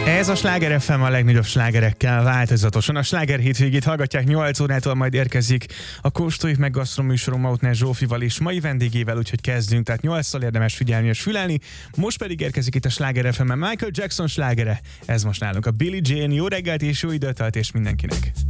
Ez a Sláger FM a legnagyobb slágerekkel változatosan. A Sláger hétvégét hallgatják, 8 órától majd érkezik a Kóstoljuk meg gasztroműsorom Mautner Zsófival és mai vendégével, úgyhogy kezdünk, tehát 8-szal érdemes figyelni és fülelni. Most pedig érkezik itt a Sláger FM-en Michael Jackson slágere. Ez most nálunk a Billie Jean. Jó reggelt és jó időtöltést mindenkinek!